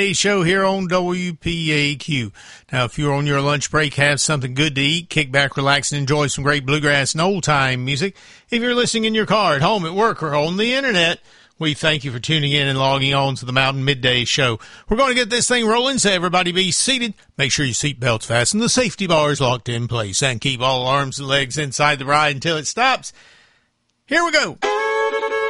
Show here on WPAQ. Now, if you're on your lunch break, have something good to eat, kick back, relax, and enjoy some great bluegrass and old-time music. If you're listening in your car, at home, at work, or on the internet, we thank you for tuning in and logging on to the Mountain Midday Show. We're going to get this thing rolling, so everybody be seated. Make sure your seatbelt's fastened, the safety bar is locked in place, and keep all arms and legs inside the ride until it stops. Here we go.